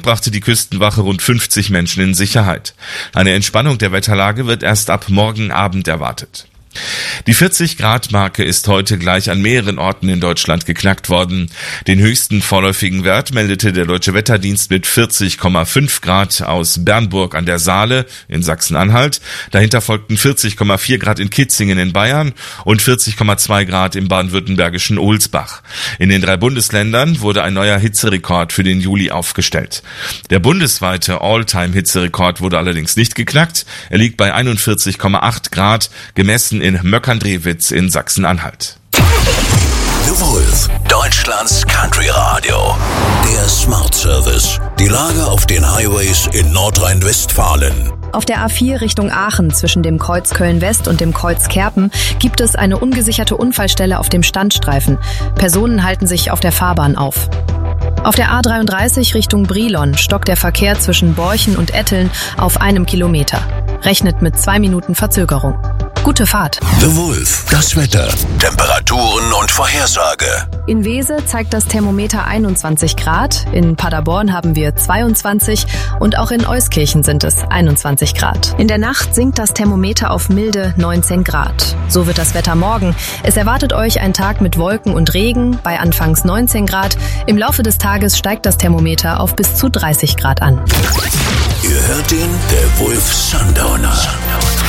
brachte die Küstenwache rund 50 Menschen in Sicherheit. Eine Entspannung der Wetterlage wird erst ab morgen Abend erwartet. Die 40-Grad-Marke ist heute gleich an mehreren Orten in Deutschland geknackt worden. Den höchsten vorläufigen Wert meldete der Deutsche Wetterdienst mit 40,5 Grad aus Bernburg an der Saale in Sachsen-Anhalt. Dahinter folgten 40,4 Grad in Kitzingen in Bayern und 40,2 Grad im baden-württembergischen Ohlsbach. In den 3 Bundesländern wurde ein neuer Hitzerekord für den Juli aufgestellt. Der bundesweite All-Time-Hitzerekord wurde allerdings nicht geknackt. Er liegt bei 41,8 Grad, gemessen in Möckern-Drewitz in Sachsen-Anhalt. The Wolf, Deutschlands Country Radio. Der Smart Service. Die Lage auf den Highways in Nordrhein-Westfalen. Auf der A4 Richtung Aachen zwischen dem Kreuz Köln-West und dem Kreuz Kerpen gibt es eine ungesicherte Unfallstelle auf dem Standstreifen. Personen halten sich auf der Fahrbahn auf. Auf der A33 Richtung Brilon stockt der Verkehr zwischen Borchen und Etteln auf 1 Kilometer. Rechnet mit 2 Minuten Verzögerung. Gute Fahrt. The Wolf, das Wetter, Temperaturen und Vorhersage. In Wese zeigt das Thermometer 21 Grad, in Paderborn haben wir 22 und auch in Euskirchen sind es 21 Grad. In der Nacht sinkt das Thermometer auf milde 19 Grad. So wird das Wetter morgen. Es erwartet euch ein Tag mit Wolken und Regen bei anfangs 19 Grad. Im Laufe des Tages steigt das Thermometer auf bis zu 30 Grad an. Ihr hört den, der Wolf Sundowner.